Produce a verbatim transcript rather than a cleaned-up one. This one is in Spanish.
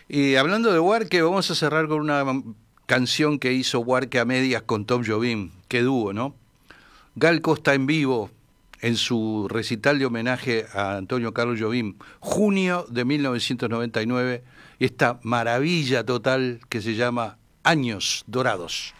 Y hablando de Huarque, vamos a cerrar con una canción que hizo Huarque a medias con Tom Jobim. Qué dúo, ¿no? Gal Costa en vivo en su recital de homenaje a Antonio Carlos Jobim, junio de mil novecientos noventa y nueve, esta maravilla total que se llama Años Dorados.